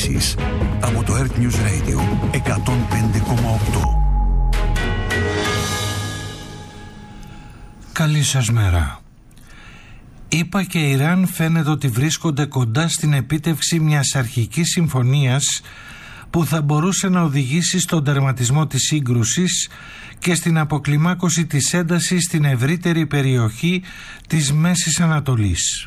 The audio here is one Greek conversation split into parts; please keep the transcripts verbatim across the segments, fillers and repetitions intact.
ειδήσεις από το Earth News Radio εκατόν πέντε κόμμα οκτώ. Καλή σας μέρα. ΗΠΑ και Ιράν φαίνεται ότι βρίσκονται κοντά στην επίτευξη μιας αρχικής συμφωνίας που θα μπορούσε να οδηγήσει στον τερματισμό της σύγκρουσης και στην αποκλιμάκωση της έντασης στην ευρύτερη περιοχή της Μέσης Ανατολής.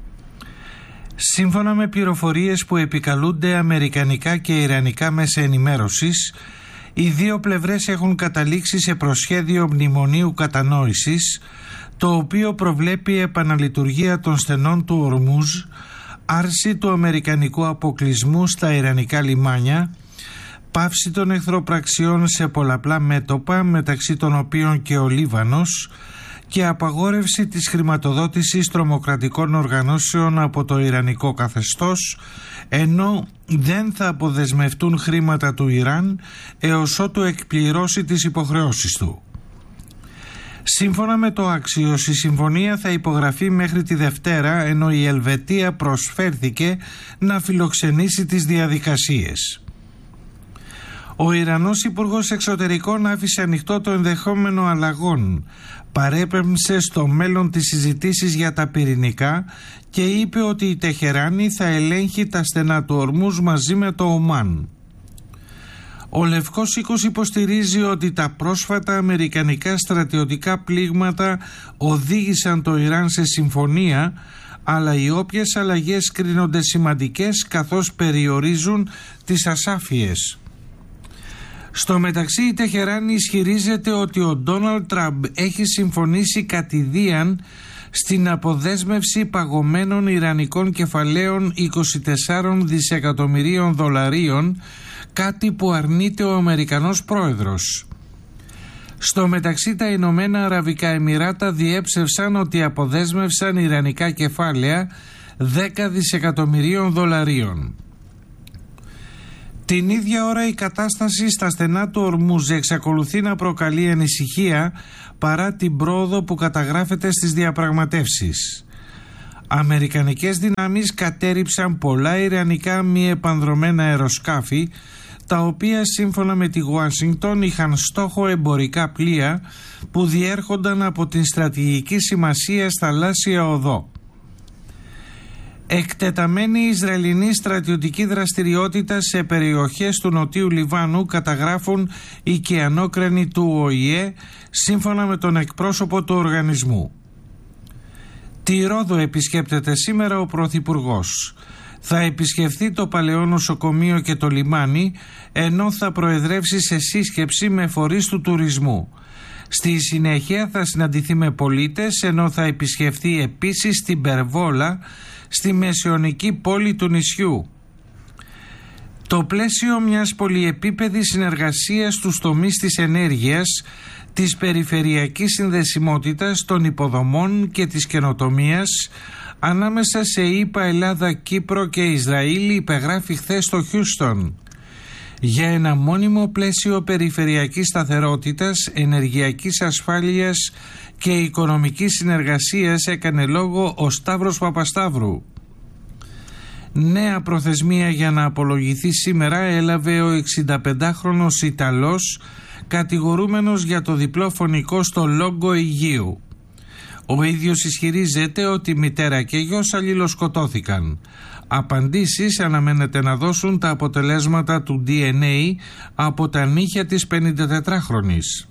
Σύμφωνα με πληροφορίες που επικαλούνται αμερικανικά και ιρανικά μέσα ενημέρωσης, οι δύο πλευρές έχουν καταλήξει σε προσχέδιο μνημονίου κατανόησης, το οποίο προβλέπει επαναλειτουργία των στενών του Ορμούζ, άρση του αμερικανικού αποκλεισμού στα ιρανικά λιμάνια, πάυση των εχθροπραξιών σε πολλαπλά μέτωπα, μεταξύ των οποίων και ο Λίβανος, και απαγόρευση της χρηματοδότησης τρομοκρατικών οργανώσεων από το ιρανικό καθεστώς, ενώ δεν θα αποδεσμευτούν χρήματα του Ιράν έως ότου εκπληρώσει τις υποχρεώσεις του. Σύμφωνα με το Axios, η συμφωνία θα υπογραφεί μέχρι τη Δευτέρα, ενώ η Ελβετία προσφέρθηκε να φιλοξενήσει τις διαδικασίες. Ο Ιρανός Υπουργός Εξωτερικών άφησε ανοιχτό το ενδεχόμενο αλλαγών, παρέπεμψε στο μέλλον τις συζητήσεις για τα πυρηνικά και είπε ότι η Τεχεράνη θα ελέγχει τα στενά του Ορμούζ μαζί με το Ομάν. Ο Λευκός Οίκος υποστηρίζει ότι τα πρόσφατα αμερικανικά στρατιωτικά πλήγματα οδήγησαν το Ιράν σε συμφωνία, αλλά οι όποιες αλλαγές κρίνονται σημαντικές καθώς περιορίζουν τις ασάφειες. Στο μεταξύ, η Τεχεράνη ισχυρίζεται ότι ο Ντόναλντ Τραμπ έχει συμφωνήσει κατηδίαν στην αποδέσμευση παγωμένων ιρανικών κεφαλαίων είκοσι τέσσερα δισεκατομμυρίων δολαρίων, κάτι που αρνείται ο Αμερικανός πρόεδρος. Στο μεταξύ, τα Ηνωμένα Αραβικά Εμιράτα διέψευσαν ότι αποδέσμευσαν ιρανικά κεφάλαια δέκα δισεκατομμυρίων δολαρίων. Την ίδια ώρα η κατάσταση στα στενά του Ορμούζ εξακολουθεί να προκαλεί ανησυχία παρά την πρόοδο που καταγράφεται στις διαπραγματεύσεις. Αμερικανικές δυνάμεις κατέρριψαν πολλά ιρανικά μη επανδρωμένα αεροσκάφη, τα οποία σύμφωνα με τη Ουάσιγκτον είχαν στόχο εμπορικά πλοία που διέρχονταν από την στρατηγική σημασία θαλάσσια οδό. Εκτεταμένη Ισραηλινή στρατιωτική δραστηριότητα σε περιοχές του Νοτίου Λιβάνου καταγράφουν οι κεανόκρανοι του Ο Η Ε, σύμφωνα με τον εκπρόσωπο του οργανισμού. Τη Ρόδο επισκέπτεται σήμερα ο Πρωθυπουργός. Θα επισκεφθεί το παλαιό νοσοκομείο και το λιμάνι, ενώ θα προεδρεύσει σε σύσκεψη με φορείς του τουρισμού. Στη συνέχεια θα συναντηθεί με πολίτες, ενώ θα επισκεφθεί επίσης την Περβόλα, στη μεσαιωνική πόλη του νησιού. Το πλαίσιο μιας πολυεπίπεδης συνεργασίας στους τομείς της ενέργειας, της περιφερειακής συνδεσιμότητας, των υποδομών και της καινοτομίας ανάμεσα σε ΗΠΑ, Ελλάδα, Κύπρο και Ισραήλ υπεγράφει χθες στο Χιούστον. Για ένα μόνιμο πλαίσιο περιφερειακής σταθερότητας, ενεργειακής ασφάλειας και οικονομικής συνεργασίας έκανε λόγο ο Σταύρος Παπασταύρου. Νέα προθεσμία για να απολογηθεί σήμερα έλαβε ο εξηνταπεντάχρονος Ιταλός, κατηγορούμενος για το διπλό φωνικό στο Λόγκο Αιγαίου. Ο ίδιος ισχυρίζεται ότι μητέρα και γιος αλληλοσκοτώθηκαν. Απαντήσεις αναμένεται να δώσουν τα αποτελέσματα του ντι εν έι από τα νύχια της πενηντατετράχρονης.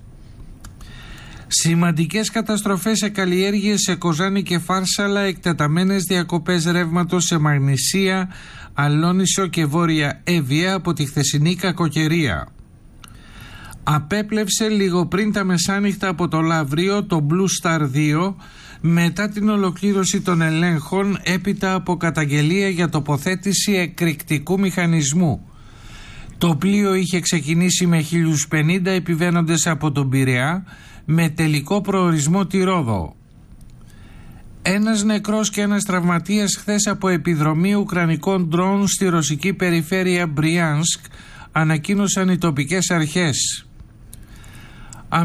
Σημαντικές καταστροφές σε καλλιέργειες σε Κοζάνη και Φάρσαλα, εκτεταμένες διακοπές ρεύματος σε Μαγνησία, Αλόνισο και Βόρεια Εύβοια από τη χθεσινή κακοκαιρία. Απέπλευσε λίγο πριν τα μεσάνυχτα από το Λαύριο το Blue Star δύο μετά την ολοκλήρωση των ελέγχων έπειτα από καταγγελία για τοποθέτηση εκρηκτικού μηχανισμού. Το πλοίο είχε ξεκινήσει με χίλιους πενήντα επιβαίνοντες από τον Πειραιά με τελικό προορισμό τη Ρόδο. Ένας νεκρός και ένας τραυματίας χθες από επιδρομή ουκρανικών ντρόουν στη ρωσική περιφέρεια Μπριάνσκ, ανακοίνωσαν οι τοπικές αρχές.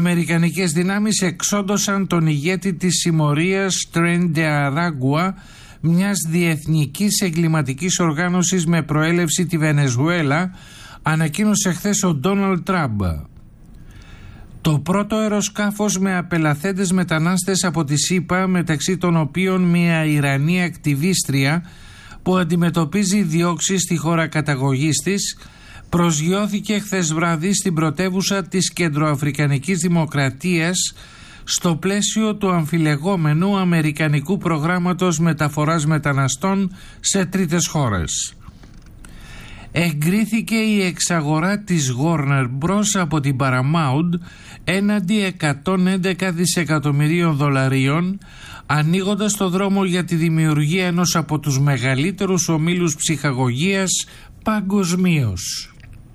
Αμερικανικές δυνάμεις εξόντωσαν τον ηγέτη της συμμορίας Τρέν ντε Αράγουα μιας διεθνικής εγκληματικής οργάνωσης με προέλευση τη Βενεζουέλα, ανακοίνωσε χθες ο Ντόναλντ Τραμπ. Το πρώτο αεροσκάφος με απελαθέντες μετανάστες από τη ΣΥΠΑ, μεταξύ των οποίων μια Ιρανή ακτιβίστρια που αντιμετωπίζει διώξεις στη χώρα καταγωγής της, προσγειώθηκε χθες βράδυ στην πρωτεύουσα της Κεντροαφρικανικής Δημοκρατίας στο πλαίσιο του αμφιλεγόμενου αμερικανικού προγράμματος μεταφοράς μεταναστών σε τρίτες χώρες. Εγκρίθηκε η εξαγορά της Warner Bros. Από την Paramount έναντι εκατόν έντεκα δισεκατομμυρίων δολαρίων, ανοίγοντας το δρόμο για τη δημιουργία ενός από τους μεγαλύτερους ομίλους ψυχαγωγίας παγκοσμίως.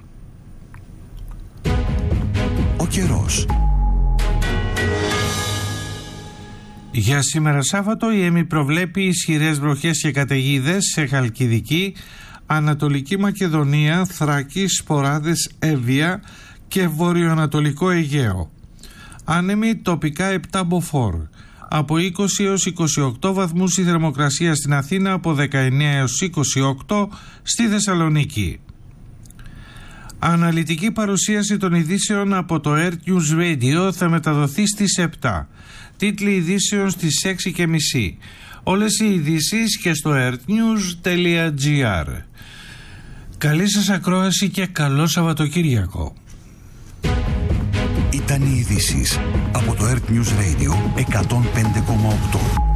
Ο καιρός. Για σήμερα Σάββατο η ΕΜΗ προβλέπει ισχυρές βροχές και καταιγίδες σε Χαλκιδική, Ανατολική Μακεδονία, Θράκη, Σποράδες, Εύβοια και Βορειοανατολικό Αιγαίο. Άνεμοι τοπικά επτά μποφόρ. Από είκοσι έως είκοσι οκτώ βαθμούς η θερμοκρασία στην Αθήνα, από δεκαεννέα έως είκοσι οκτώ στη Θεσσαλονίκη. Αναλυτική παρουσίαση των ειδήσεων από το Earth News Radio θα μεταδοθεί στις επτά. Τίτλοι ειδήσεων στις έξι και μισή. Όλες οι ειδήσεις και στο earthnews.gr. Καλή σας ακρόαση και καλό Σαββατοκύριακο. Ήταν οι ειδήσεις από το Earth News Radio εκατόν πέντε κόμμα οκτώ.